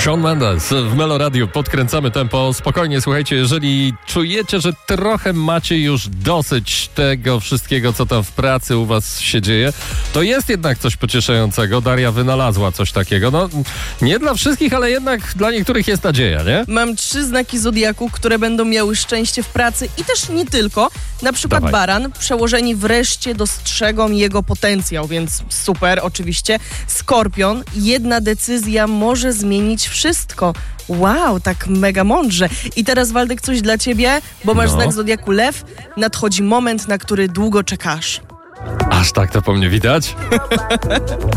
Shawn Mendes w Melo Radio. Podkręcamy tempo. Spokojnie, słuchajcie, jeżeli czujecie, że trochę macie już dosyć tego wszystkiego, co tam w pracy u was się dzieje, to jest jednak coś pocieszającego. Daria wynalazła coś takiego. No, nie dla wszystkich, ale jednak dla niektórych jest nadzieja, nie? Mam 3 znaki zodiaku, które będą miały szczęście w pracy i też nie tylko. Na przykład Dawaj. Baran. Przełożeni wreszcie dostrzegą jego potencjał, więc super, oczywiście. Skorpion. Jedna decyzja może zmienić wszystko. Wow, tak mega mądrze. I teraz, Waldek, coś dla ciebie, bo masz znak zodiaku Lew. Nadchodzi moment, na który długo czekasz. Aż tak to po mnie widać?